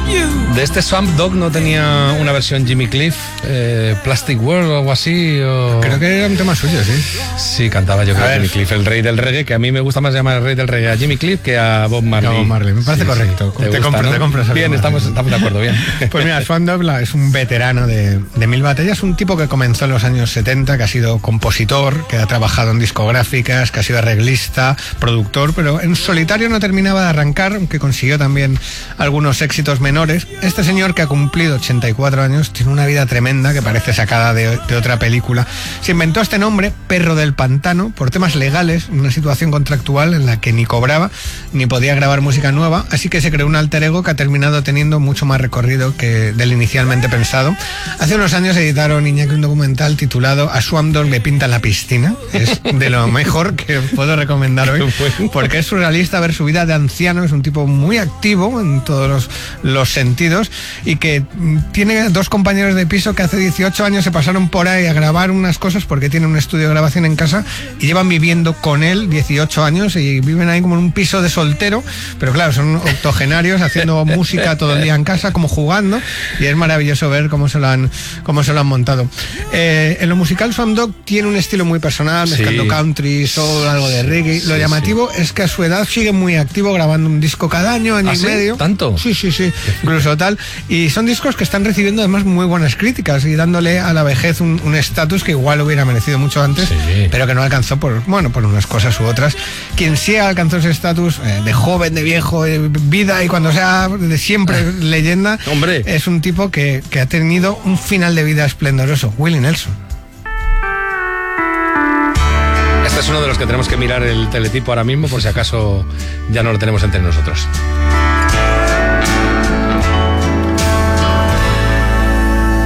De este Swamp Dogg no tenía una versión Jimmy Cliff, Plastic World o algo así. Creo que era un tema suyo, sí. Sí, cantaba yo creo Jimmy Cliff, el rey del reggae, que a mí me gusta más llamar el rey del reggae a Jimmy Cliff que a Bob Marley. Bob Marley, me parece correcto. Sí. Te compras bien, estamos de acuerdo, bien. Pues mira, Swamp Dogg es un veterano de mil batallas, un tipo que comenzó en los años 70, que ha sido compositor, que ha trabajado en discográficas, que ha sido arreglista, productor, pero en solitario no terminaba de arrancar, aunque consiguió también algunos éxitos menores. Este señor, que ha cumplido 84 años, tiene una vida tremenda que parece sacada de otra película. Se inventó este nombre, Perro del Pantano, por temas legales, una situación contractual en la que ni cobraba ni podía grabar música nueva, así que se creó un alter ego que ha terminado teniendo mucho más recorrido que del inicialmente pensado. Hace unos años editaron, Iñaki, un documental titulado A Swamp Dogg le pinta la piscina. Es de lo mejor que puedo recomendar hoy, porque es surrealista ver su vida de anciano. Es un tipo muy activo en todos los sentidos, y que tiene dos compañeros de piso que hace 18 años se pasaron por ahí a grabar unas cosas porque tiene un estudio de grabación en casa y llevan viviendo con él 18 años y viven ahí como en un piso de soltero, pero claro, son octogenarios haciendo música todo el día en casa, como jugando, y es maravilloso ver cómo se lo han montado. En lo musical, Swamp Dogg tiene un estilo muy personal, mezclando country, soul, algo de reggae. Lo llamativo es que a su edad sigue muy activo, grabando un disco cada año y medio. ¿Tanto? Sí, incluso tal. Y son discos que están recibiendo además muy buenas críticas y dándole a la vejez un estatus que igual hubiera merecido mucho antes, pero que no alcanzó por unas cosas u otras. Quien sí alcanzó ese estatus de joven, de viejo, de vida y cuando sea de siempre leyenda, hombre, es un tipo que ha tenido un final de vida esplendoroso, Willie Nelson. Este es uno de los que tenemos que mirar el teletipo ahora mismo, por si acaso ya no lo tenemos entre nosotros.